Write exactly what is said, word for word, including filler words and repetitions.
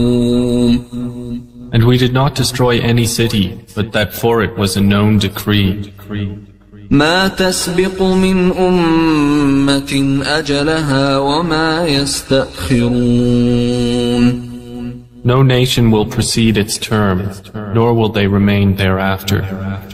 And we did not destroy any city, but that for it was a known decree. ما تسبق من أمة أجلها وما يستأخرون. No nation will precede its term, nor will they remain thereafter.